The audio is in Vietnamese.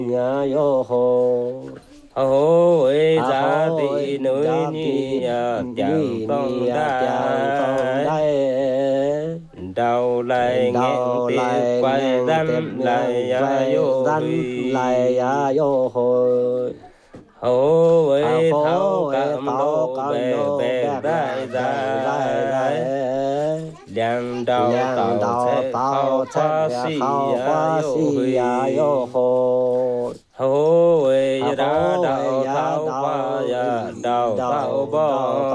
nhà yo hồ hô ê a giá ho tị núi gia ni ti chẳng ni phong ni chàng phong đai đây đầu lại nghẹn đầu tiệp lại quay ngang tiếp răn lại quay vô răn lại huy yo hồ hô a ê thấu phố cảm tao lộ ca bè nô bè bạc đại bạc lại dài lại đàn đầu liền tàu đầu sẽ tao khao chết khoa xì khao khoa vô si ya yo huy hồ hô ê a ra phố đạo ya tháo khoa đạo ya đạo tạo đạo bo đạo